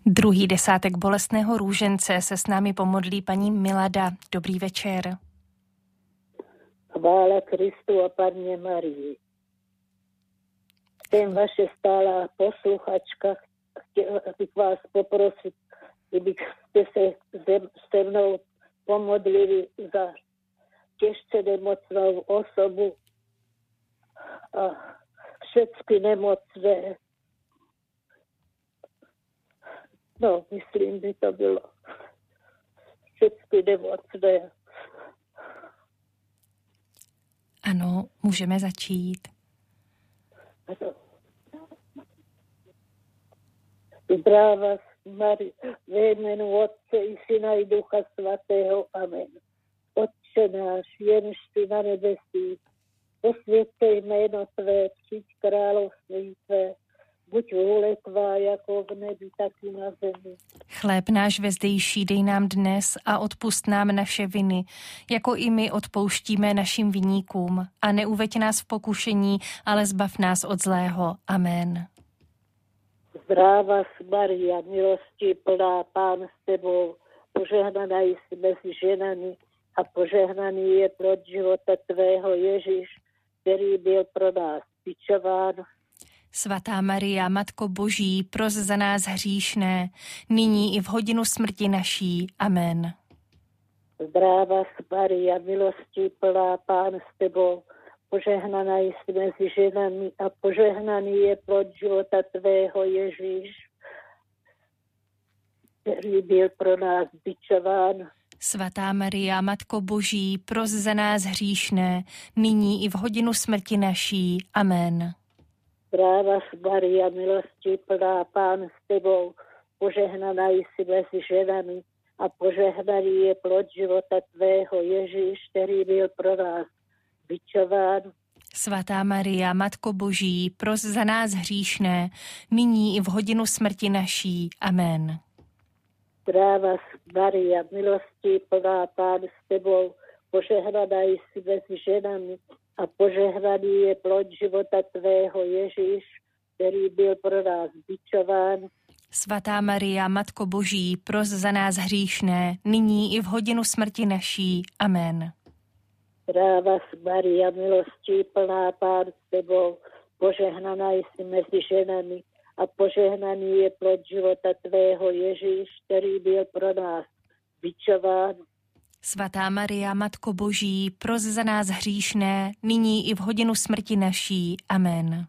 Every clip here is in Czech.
Druhý desátek bolestného růžence se s námi pomodlí paní Milada. Dobrý večer. Chvála Kristu a Panně Marii. Jsem vaše stálá posluchačka. Chtěla bych vás poprosit, kdybyste se mnou pomodlili za těžce nemocnou osobu a všechny nemocné. No, myslím, by to bylo všechny nemocné. Ano, můžeme začít. Ano. Zdráva Marie, ve jménu Otce i Syna i Ducha Svatého. Amen. Otče náš, jenž jsi na nebesích, posvěť se jméno tvé, přijď království tvé, buď vůle tvá jako v nebi, tak i na zemi. Chléb náš vezdejší dej nám dnes a odpusť nám naše viny, jako i my odpouštíme našim viníkům. A neuveď nás v pokušení, ale zbav nás od zlého. Amen. Zdráva Maria, milosti plná, Pán s tebou, požehnaná jsi mezi ženami a požehnaný je plod života tvého Ježíš, který byl pro nás bičován. Svatá Maria, Matko Boží, pros za nás hříšné, nyní i v hodinu smrti naší. Amen. Zdráva Maria, milosti plná, Pán s tebou, požehnaná jsi mezi ženami a požehnaný je plod života tvého Ježíš, který byl pro nás bičován. Svatá Maria, Matko Boží, pros za nás hříšné, nyní i v hodinu smrti naší. Amen. Zdráva Maria, milosti plná, Pán s tebou, požehnaná jsi mezi ženami a požehnaný je plod života tvého Ježíš, který byl pro nás bičován. Svatá Maria, Matko Boží, pros za nás hříšné, nyní i v hodinu smrti naší. Amen. Zdráva Maria, milosti plná, Pán s tebou, požehnaná jsi mezi ženami a požehnaný je plod života tvého Ježíš, který byl pro nás bičován. Svatá Maria, Matko Boží, pros za nás hříšné, nyní i v hodinu smrti naší. Amen. Zdráva Maria, milosti plná, Pán s tebou, požehnaná jsi mezi ženami a požehnaný je plod života tvého Ježíš, který byl pro nás bičován. Svatá Maria, Matko Boží, pros za nás hříšné, nyní i v hodinu smrti naší. Amen.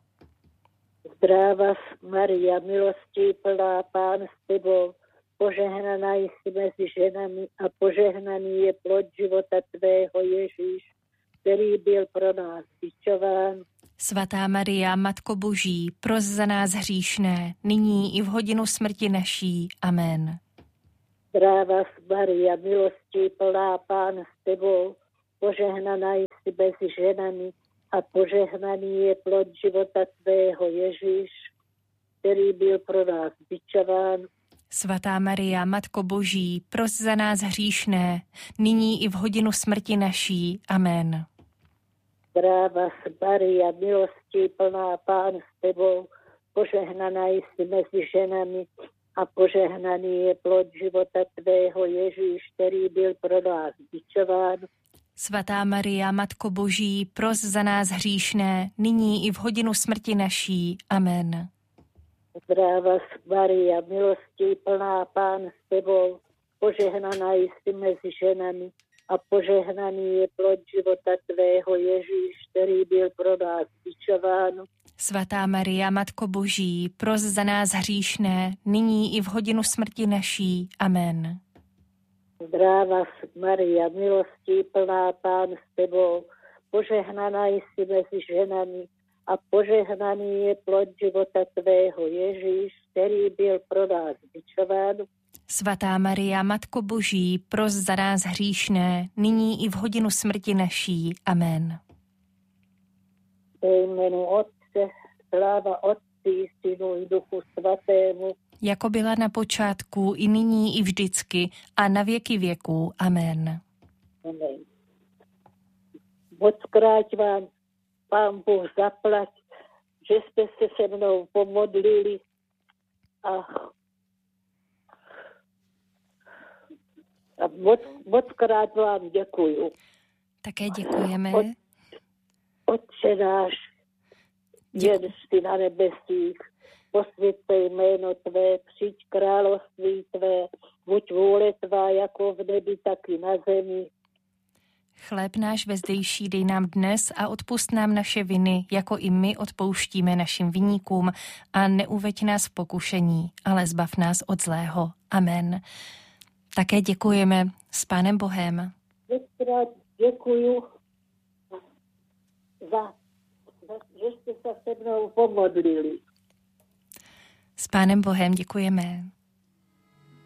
Zdráva Maria, milosti plná, Pán s tebou, požehnaná jsi mezi ženami a požehnaný je plod života tvého Ježíš, který byl pro nás bičován. Svatá Maria, Matko Boží, pros za nás hříšné, nyní i v hodinu smrti naší. Amen. Zdráva Maria, milosti plná, Pán s tebou, požehnaná jsi mezi ženami a požehnaný je plod života tvého Ježíš, který byl pro nás bičován. Svatá Maria, Matko Boží, pros za nás hříšné, nyní i v hodinu smrti naší. Amen. Zdráva Maria, milosti plná, Pán s tebou, požehnaná jsi mezi ženami a požehnaný je plod života tvého Ježíš, který byl pro nás bičován. Svatá Maria, Matko Boží, pros za nás hříšné, nyní i v hodinu smrti naší. Amen. Zdráva Maria, milosti plná, Pán s tebou, požehnaná jsi mezi ženami a požehnaný je plod života tvého Ježíš, který byl pro nás bičován. Svatá Maria, Matko Boží, pros za nás hříšné, nyní i v hodinu smrti naší. Amen. Zdráva Maria, milosti plná, Pán s tebou, požehnaná jsi mezi ženami a požehnaný je plod života tvého Ježíš, který byl pro nás bičován. Svatá Maria, Matko Boží, pros za nás hříšné, nyní i v hodinu smrti naší. Amen. Ve jménu Otce, sláva Otci, Synu i Duchu Svatému, jako byla na počátku, i nyní, i vždycky, a na věky věků. Amen. Amen. Mockrát vám, Pán Bůh zaplať, že jste se se mnou pomodlili a A moc krát vám děkuju. Také děkujeme. Otče náš, jenž jsi na nebesích, posvěť se jméno tvé, přijď království tvé, buď vůle tvá jako v nebi, tak i na zemi. Chléb náš vezdejší dej nám dnes a odpusť nám naše viny, jako i my odpouštíme našim viníkům, a neuveď nás v pokušení, ale zbav nás od zlého. Amen. Také děkujeme. S Pánem Bohem. Děkuju že jste se mnou pomodlili. S Pánem Bohem děkujeme.